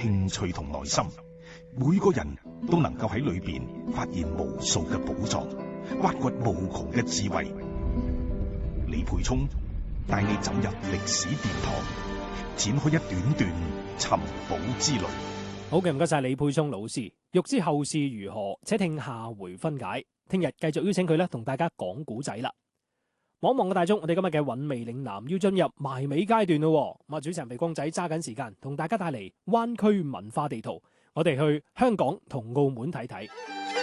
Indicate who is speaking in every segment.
Speaker 1: 興趣同耐心，每個人都能夠喺裏邊發現無數嘅寶藏，挖掘無窮嘅智慧。李沛聰帶你走入歷史殿堂，展開一段段尋寶之旅。
Speaker 2: 好嘅，唔該晒李沛聰老師。欲知後事如何，且聽下回分解。聽日繼續邀請佢咧，同大家講古仔啦。望望嘅大眾，我哋今日嘅韻味嶺南要進入埋尾階段咯。咁啊，主持人肥光仔揸緊時間，同大家帶嚟灣區文化地圖。我哋去香港同澳門睇睇。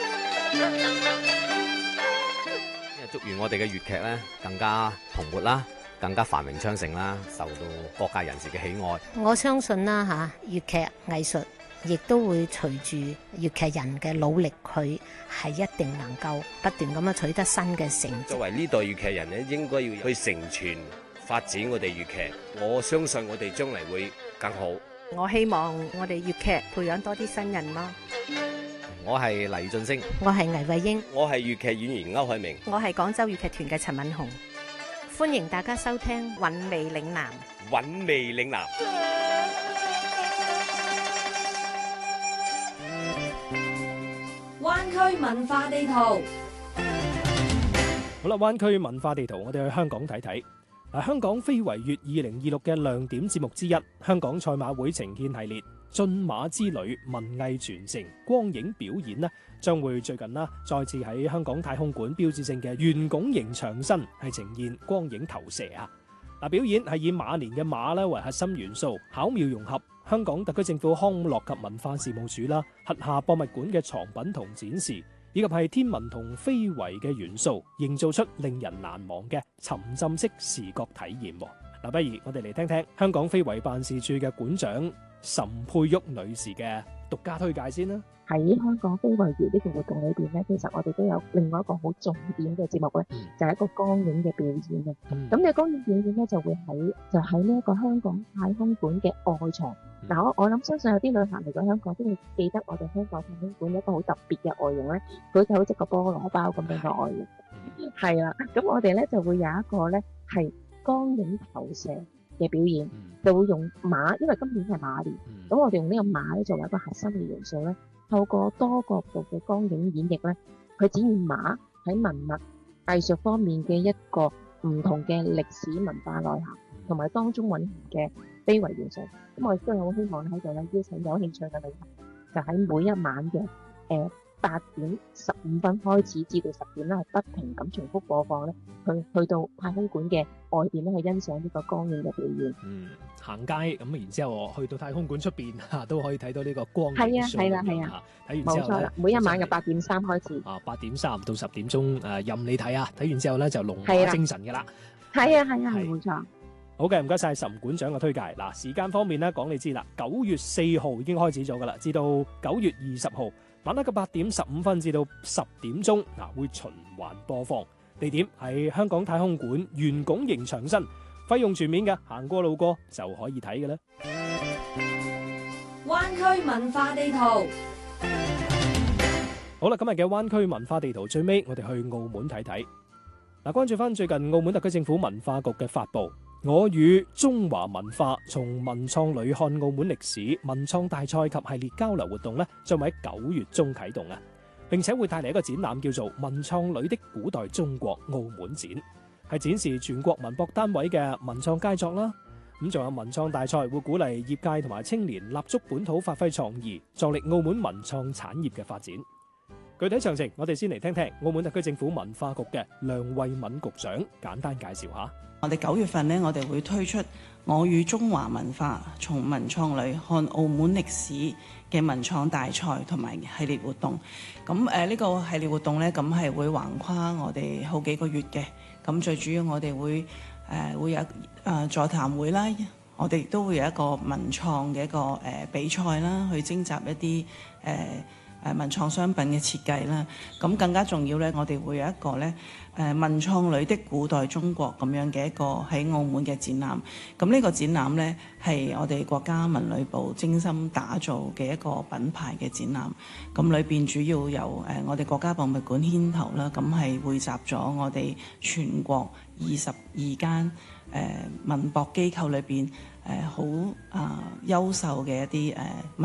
Speaker 3: 祝願我哋嘅粵劇咧更加蓬勃啦，更加繁榮昌盛啦，受到各界人士嘅喜愛。
Speaker 4: 我相信啦嚇，粵劇藝術亦都會隨住粵劇人嘅努力，佢係一定能夠不斷咁樣取得新嘅成績。
Speaker 5: 作為呢代粵劇人咧，應該要去承傳發展我哋粵劇。我相信我哋將來會更好。
Speaker 6: 我希望我哋粵劇培養多啲新人咯。
Speaker 3: 我係黎俊升，
Speaker 4: 我係倪慧英，
Speaker 5: 我係粵劇演員歐海明，
Speaker 6: 我係廣州粵劇團嘅陳敏紅。
Speaker 4: 歡迎大家收聽《韻味嶺南》。
Speaker 5: 韻味嶺南。
Speaker 7: 灣區文化地圖。
Speaker 2: 好啦，灣區文化地圖，我哋去香港睇睇。香港非遺月2026嘅亮點節目之一，香港賽馬會呈獻系列駿馬之旅文藝傳承光影表演呢，將會最近再次喺香港太空館標誌性嘅圓拱形牆身係呈現光影投射啊！表演係以馬年嘅馬咧為核心元素，巧妙融合香港特區政府康樂及文化事務署啦轄下博物館嘅藏品同展示，以及係天文同非遺嘅元素，營造出令人難忘嘅沉浸式視覺體驗。不如我哋嚟聽聽香港非遺辦事處嘅館長岑佩玉女士嘅獨家推介先啦。
Speaker 8: 喺香港非遺月呢個活動裏邊咧，其實我哋都有另外一個好重點嘅節目咧，就係一個光影嘅表演啊。咁嘅光影表演咧就會喺呢一個香港太空館嘅外牆。嗱，我諗相信有啲旅客嚟到香港都會記得我哋香港太空館一個好特別嘅外形咧，佢就好似個菠蘿包咁樣嘅外形。係啦，咁我哋咧就會有一個咧係光影投射嘅表演，就會用馬，因為今年係馬年，咁我哋用呢個馬咧作為一個核心嘅元素咧，透過多角度嘅光影演繹咧，去展現馬喺文物藝術方面嘅一個唔同嘅歷史文化內涵，同埋當中蘊含嘅非遺元素。咁我亦都好希望喺度咧邀請有興趣嘅旅客，就喺每一晚嘅8:15開始至到10點咧，係不停咁重複播放咧，去到太空館嘅外邊咧去欣賞呢個光影嘅表演。
Speaker 2: 行街咁，然之後去到太空館出邊都可以睇到呢個光影。
Speaker 8: 係啦。
Speaker 2: 睇完之後咧，
Speaker 8: 每一晚嘅8:3開始。
Speaker 2: 8:3到10點鐘任你睇啊！睇完之後咧就龍馬精神㗎啦。
Speaker 8: 係啊，冇錯。
Speaker 2: 好嘅，唔該晒岑館長嘅推介。嗱，時間方面咧講你知啦，9月4號已經開始咗㗎啦，至到9月20號。晚黑嘅8:15至到10點鐘，會循環播放。地點喺香港太空館圓拱形牆身，費用全免嘅，行過路過就可以睇嘅啦。
Speaker 7: 灣區文化地圖。
Speaker 2: 好啦，今日嘅灣區文化地圖最尾，我哋去澳門睇睇。關注翻最近澳門特區政府文化局嘅發布，我與中華文化從文創裏看澳門歷史文創大賽及系列交流活動呢，將會喺9月中啟動啊，並且會帶嚟一個展覽叫做《文創裏的古代中國澳門展》，係展示全國文博單位嘅文創佳作啦。咁仲有文創大賽會鼓勵業界同埋青年立足本土，發揮創意，助力澳門文創產業嘅發展。具體詳情，我哋先嚟聽聽澳門特區政府文化局嘅梁慧敏局長簡單介紹下。
Speaker 9: 我哋9月份呢，我哋會推出我與中華文化從文創裏看澳門歷史嘅文創大賽同埋系列活動。咁呢個系列活動呢，咁係會橫跨我哋好幾個月嘅。咁最主要我哋會有座談會啦，我哋亦都會有一個文創嘅一個比賽啦，去徵集一啲文創商品嘅設計啦。咁更加重要呢，我哋會有一個呢文創裏的古代中國咁樣嘅一個喺澳門嘅展覽。咁呢個展覽呢，係我哋國家文旅部精心打造嘅一個品牌嘅展覽。咁裏邊主要由我哋國家博物館牽頭啦，咁係匯集咗我哋全國22間文博機構裏邊好優秀嘅一啲